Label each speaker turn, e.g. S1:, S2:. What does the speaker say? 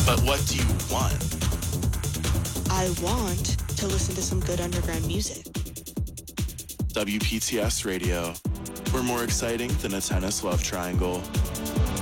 S1: But what do you want?
S2: I want to listen to some good underground music.
S1: WPTS Radio. We're more exciting than a tennis love triangle.